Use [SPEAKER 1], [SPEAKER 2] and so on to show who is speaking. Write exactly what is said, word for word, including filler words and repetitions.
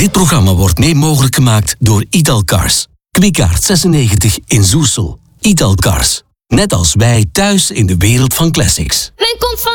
[SPEAKER 1] Dit programma wordt mee mogelijk gemaakt door Italcars. Kwikaart zesennegentig in Zoersel. Italcars. Net als wij thuis in de wereld van classics.
[SPEAKER 2] Men komt van